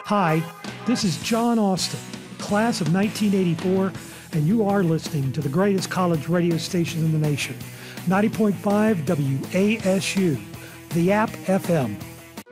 Hi, this is John Austin, class of 1984, and you are listening to the greatest college radio station in the nation, 90.5 WASU, the App FM.